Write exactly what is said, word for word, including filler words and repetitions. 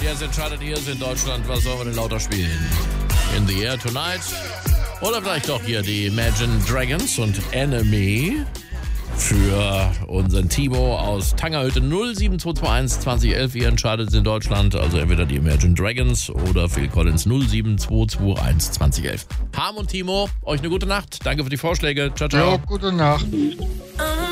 jetzt entscheidet ihr es in Deutschland, was sollen wir denn lauter spielen? In the Air Tonight? Oder vielleicht doch hier die Imagine Dragons und Enemy für unseren Timo aus Tangerhütte. Null sieben zwei zwei eins zwanzig elf, ihr entscheidet es in Deutschland, also entweder die Imagine Dragons oder Phil Collins. Null sieben zwei zwei eins zwanzig elf. Harm und Timo, euch eine gute Nacht. Danke für die Vorschläge. Ciao, ciao. Ja, gute Nacht.